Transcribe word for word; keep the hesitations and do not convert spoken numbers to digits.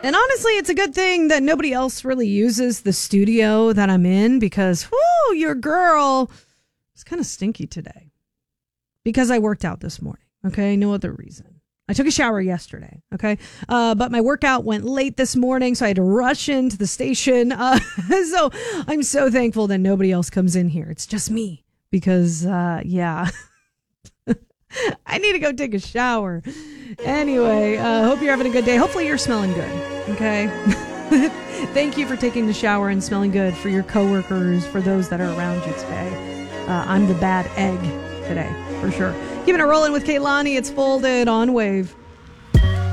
And honestly, it's a good thing that nobody else really uses the studio that I'm in because, whoo, your girl is kind of stinky today because I worked out this morning. Okay, no other reason. I took a shower yesterday. Okay, uh, but my workout went late this morning, so I had to rush into the station. Uh, so I'm so thankful that nobody else comes in here. It's just me because, uh, yeah. I need to go take a shower. Anyway, uh, hope you're having a good day. Hopefully you're smelling good, okay? Thank you for taking the shower and smelling good for your coworkers, for those that are around you today. Uh, I'm the bad egg today, for sure. Keeping it rolling with Kaylani. It's Folded on Wave.